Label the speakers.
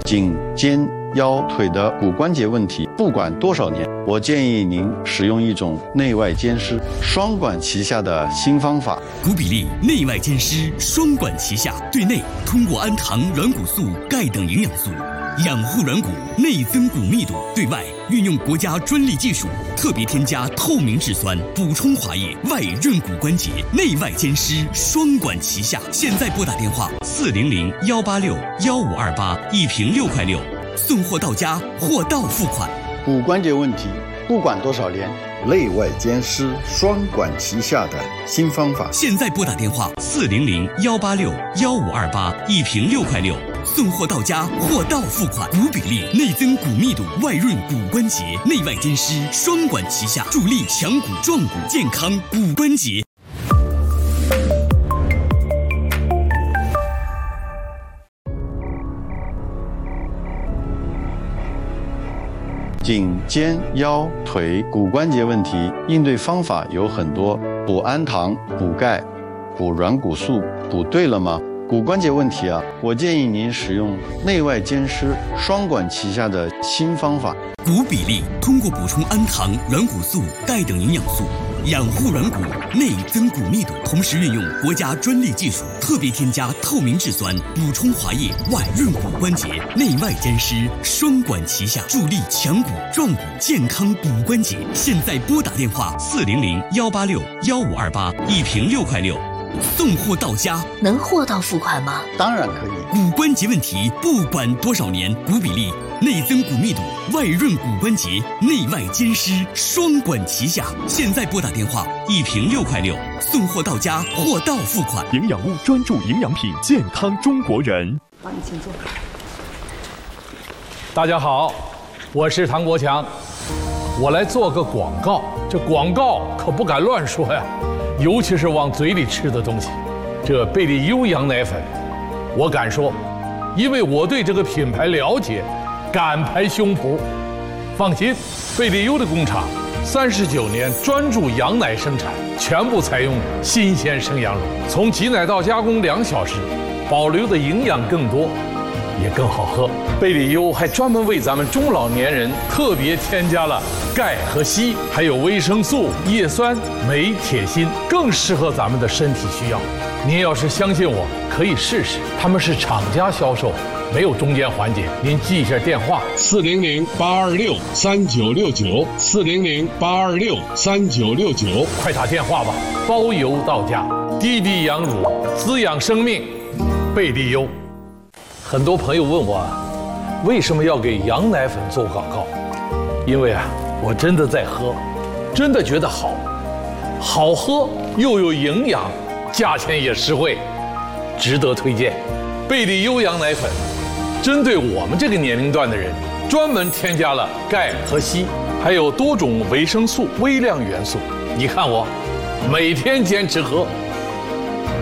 Speaker 1: 颈、肩、腰、腿的骨关节问题，不管多少年，我建议您使用一种内外兼施、双管齐下的新方法。
Speaker 2: 骨比利内外兼施，双管齐下，对内通过氨糖、软骨素、钙等营养素养护软骨，内增骨密度；对外运用国家专利技术，特别添加透明质酸，补充滑液，外润骨关节，内外兼施，双管齐下。现在拨打电话400-186-1528，一瓶6块6，送货到家，货到付款。
Speaker 1: 骨关节问题，不管多少年，
Speaker 3: 内外兼施、双管齐下的新方法。
Speaker 2: 现在拨打电话400-186-1528，一瓶6块6，送货到家，货到付款。骨比利内增骨密度，外润骨关节，内外兼施，双管齐下，助力强骨壮骨，健康骨关节。
Speaker 1: 颈、肩、腰、腿骨关节问题，应对方法有很多，补氨糖、补钙、补软骨素，补对了吗？骨关节问题啊，我建议您使用内外兼施、双管齐下的新方法。
Speaker 2: 骨比利通过补充氨糖、软骨素、钙等营养素，养护软骨，内增骨密度，同时运用国家专利技术，特别添加透明质酸，补充滑液，外润骨关节，内外兼施，双管齐下，助力强骨壮骨，健康骨关节。现在拨打电话400-186-1528，一瓶6块6，送货到家。
Speaker 4: 能货到付款吗？
Speaker 1: 当然可以。
Speaker 2: 骨关节问题，不管多少年，骨比利内增骨密度，外润骨关节，内外兼施，双管齐下。现在拨打电话，一瓶6块6，送货到家，货到付款。
Speaker 5: 营养屋专注营养品，健康中国人。
Speaker 4: 好，你请坐。
Speaker 6: 大家好，我是唐国强，我来做个广告。这广告可不敢乱说呀，尤其是往嘴里吃的东西。这贝利优羊奶粉，我敢说，因为我对这个品牌了解，敢拍胸脯。放心，贝利优的工厂39年专注羊奶生产，全部采用新鲜生羊乳，从挤奶到加工2小时，保留的营养更多，也更好喝。贝利优还专门为咱们中老年人特别添加了钙和硒，还有维生素、叶酸、镁、铁、锌，更适合咱们的身体需要。您要是相信我，可以试试。他们是厂家销售，没有中间环节。您记一下电话：400-826-3969，400-826-3969，快打电话吧，包邮到家。滴滴羊乳，滋养生命，贝利优。很多朋友问我，为什么要给羊奶粉做广告？因为我真的在喝，真的觉得好，好喝又有营养，价钱也实惠，值得推荐。贝利优羊奶粉针对我们这个年龄段的人，专门添加了钙和硒，还有多种维生素、微量元素。你看我每天坚持喝，